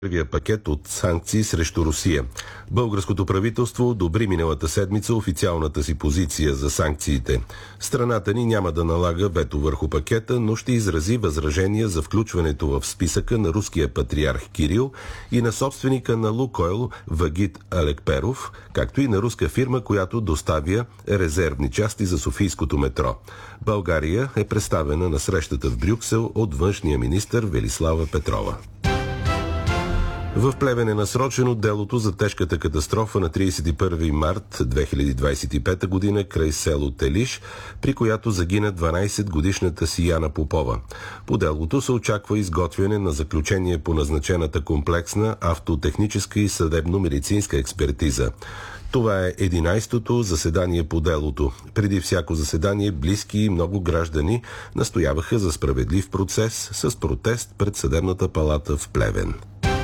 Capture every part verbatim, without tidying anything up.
Първия пакет от санкции срещу Русия. Българското правителство одобри миналата седмица официалната си позиция за санкциите. Страната ни няма да налага вето върху пакета, но ще изрази възражения за включването в списъка на руския патриарх Кирил и на собственика на Лукойл Вагит Алекперов, както и на руска фирма, която доставя резервни части за софийското метро. България е представена на срещата в Брюксел от външния министър Велислава Петрова. В Плевен е насрочено делото за тежката катастрофа на тридесет и първи март две хиляди двадесет и пета година край село Телиш, при която загина дванадесетгодишната Сияна Попова. По делото се очаква изготвяне на заключение по назначената комплексна автотехническа и съдебно-медицинска експертиза. Това е единадесетото заседание по делото. Преди всяко заседание близки и много граждани настояваха за справедлив процес с протест пред Съдебната палата в Плевен.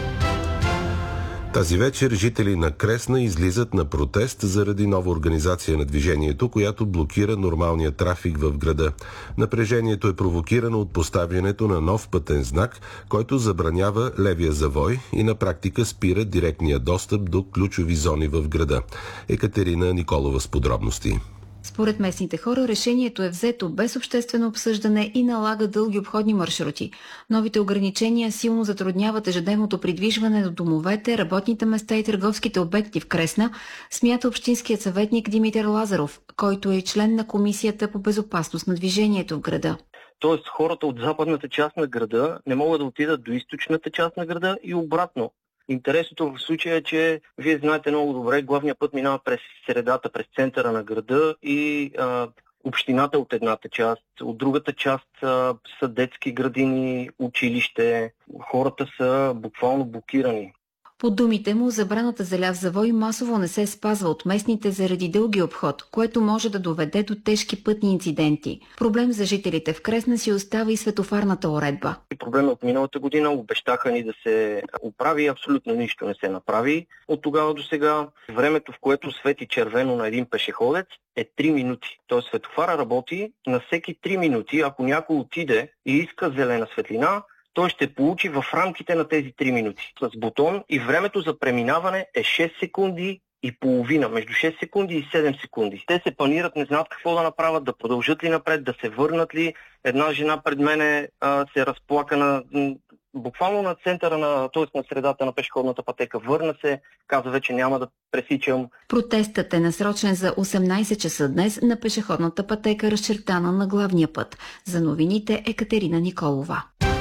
Тази вечер жители на Кресна излизат на протест заради нова организация на движението, която блокира нормалния трафик в града. Напрежението е провокирано от поставянето на нов пътен знак, който забранява левия завой и на практика спира директния достъп до ключови зони в града. Екатерина Николова с подробности. Според местните хора, решението е взето без обществено обсъждане и налага дълги обходни маршрути. Новите ограничения силно затрудняват ежедневното придвижване до домовете, работните места и търговските обекти в Кресна, смята общинският съветник Димитър Лазаров, който е член на Комисията по безопасност на движението в града. Тоест хората от западната част на града не могат да отидат до източната част на града и обратно. Интересното в случая е, че вие знаете много добре, главният път минава през средата, през центъра на града и а, общината от едната част, от другата част а, са детски градини, училище. Хората са буквално блокирани. По думите му, забраната за ляв завой масово не се спазва от местните заради дълги обход, което може да доведе до тежки пътни инциденти. Проблем за жителите в Кресна си остава и светофарната уредба. Проблемът от миналата година, обещаха ни да се оправи, абсолютно нищо не се направи. От тогава до сега времето, в което свети червено на един пешеходец, е три минути. Тоест светофара работи на всеки три минути. Ако някой отиде и иска зелена светлина, той ще получи в рамките на тези три минути с бутон и времето за преминаване е шест секунди и половина, между шест секунди и седем секунди. Те се панират, не знаят какво да направят, да продължат ли напред, да се върнат ли. Една жена пред мене а, се разплака на, буквално на центъра, на, т.е. на средата на пешеходната пътека. Върна се, каза вече няма да пресичам. Протестът е насрочен за осемнадесет часа днес на пешеходната пътека, разчертана на главния път. За новините Екатерина Николова.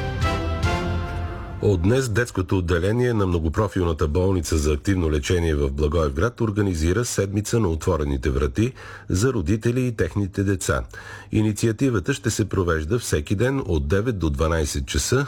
От днес детското отделение на многопрофилната болница за активно лечение в Благоевград организира седмица на отворените врати за родители и техните деца. Инициативата ще се провежда всеки ден от девет до дванадесет часа